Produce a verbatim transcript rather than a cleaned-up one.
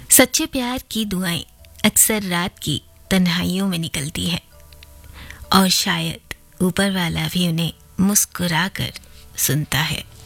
सच्चे प्यार की दुआएं अक्सर रात की तन्हाइयों में निकलती हैं और शायद ऊपर वाला भी उन्हें मुस्कुरा कर सुनता है।